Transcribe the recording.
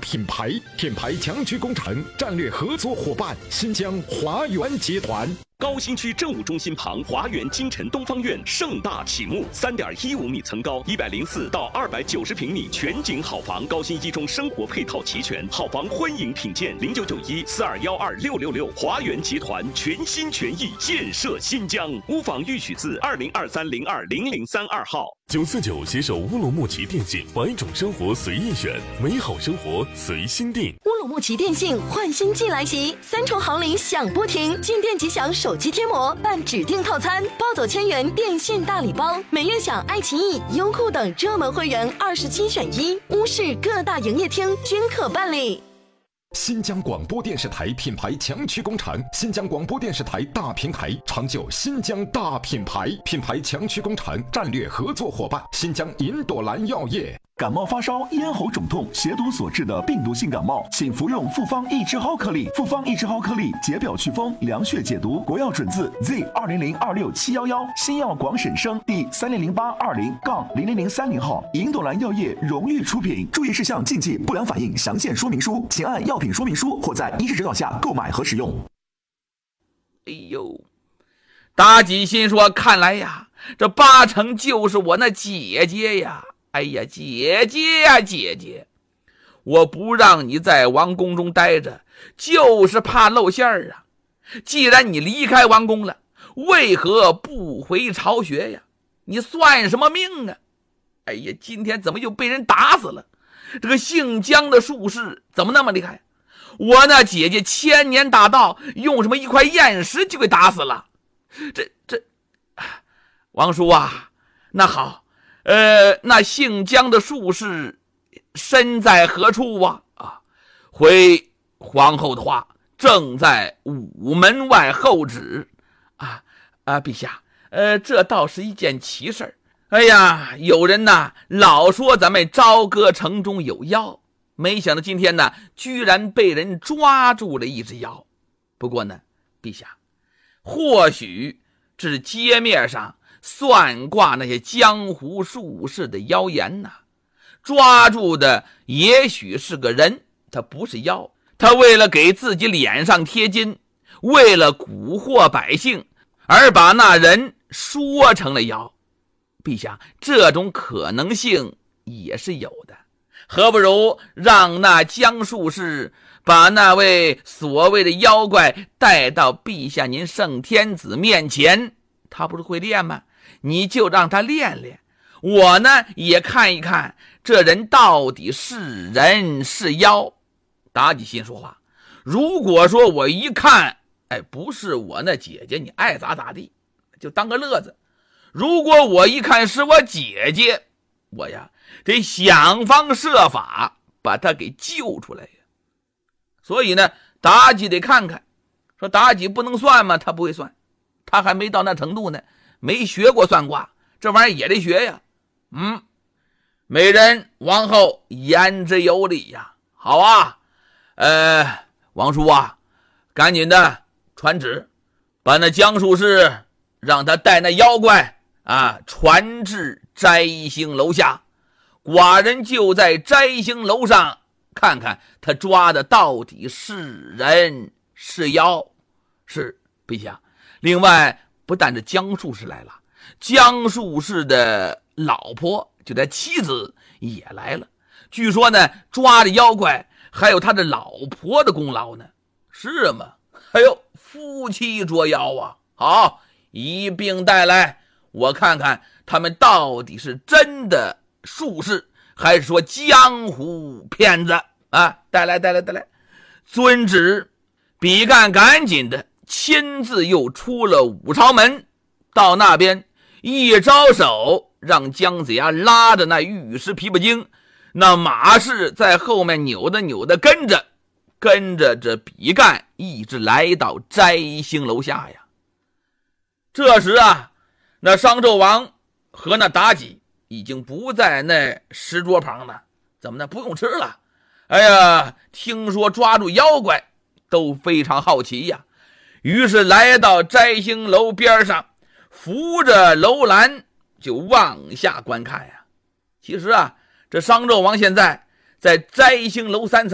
品牌，品牌强居工程战略合作伙伴新疆华源集团。 高新区政务中心旁华源金晨东方院盛大启幕，3.15米层高，104到290平米全景好房，高新一中生活配套齐全，好房欢迎品鉴，099142126666。华源集团全心全意建设新疆，屋房预许字2023020032号。 949携手乌鲁木齐电信，100种生活随意选，美好生活随心定。 乌鲁木齐电信换新季来袭，3重好礼享不停，进店即享手机贴膜，办指定套餐，包走1000元电信大礼包，每月享爱奇艺、优酷等热门会员27选1，乌市各大营业厅均可办理。 新疆广播电视台品牌强区工程，新疆广播电视台大平台，长久新疆大品牌，品牌强区工程战略合作伙伴新疆银朵兰药业。 感冒发烧、咽喉肿痛、血毒所致的病毒性感冒，请服用复方益智蒿颗粒。复方益智蒿颗粒解表祛风、凉血解毒，国药准字 Z200267711，新药广审生第300820-00030号，银朵兰药业荣誉出品。注意事项、禁忌、不良反应详见说明书，请按药品说明书或在医师指导下购买和使用。 哎呦，妲己心说，看来呀，这8成就是我那姐姐呀。哎呀，姐姐呀，姐姐，我不让你在王宫中待着，就是怕露馅儿啊。既然你离开王宫了，为何不回巢穴呀？你算什么命啊？哎呀，今天怎么又被人打死了？这个姓姜的术士怎么那么厉害？我那姐姐千年大盗用什么一块砚石就给打死了？王叔啊，那好。那姓姜的术士身在何处啊？回皇后的话，正在午门外候旨。陛下，这倒是一件奇事儿。哎呀，有人呐老说咱们朝歌城中有妖，没想到今天呢，居然被人抓住了一只妖。不过呢，陛下，或许这是街面上算卦那些江湖术士的妖言呐，抓住的也许是个人，他不是妖，他为了给自己脸上贴金，为了蛊惑百姓，而把那人说成了妖。陛下，这种可能性也是有的，何不如让那江术士把那位所谓的妖怪带到陛下您圣天子面前，他不是会练吗？你就让他练练，我呢也看一看这人到底是人是妖。妲己心说话，如果说我一看，不是我那姐姐，你爱咋咋地，就当个乐子。如果我一看是我姐姐，我呀得想方设法把她给救出来呀。所以呢，妲己得看看，说妲己不能算吗？她不会算，她还没到那程度呢，没学过算卦，这玩意儿也得学呀。美人王后言之有理呀。好啊，王叔啊，赶紧的传旨，把那江术士让他带那妖怪传至摘星楼下，寡人就在摘星楼上看看他抓的到底是人是妖。是，陛下。另外，不但是江术士来了，江术士的老婆，就他妻子也来了。据说呢，抓的妖怪还有他的老婆的功劳呢。是吗？还有夫妻捉妖啊。好，一并带来，我看看他们到底是真的术士，还是说江湖骗子啊？带来。遵旨，比干赶紧的亲自又出了武朝门，到那边一招手，让姜子牙拉着那玉石琵琶精，那马氏在后面扭的跟着这比干一直来到摘星楼下呀。这时啊，那商纣王和那妲己已经不在那石桌旁了。怎么呢？不用吃了。哎呀，听说抓住妖怪，都非常好奇呀。于是来到摘星楼边上，扶着楼栏就往下观看呀。其实啊，这商纣王现在在摘星楼3层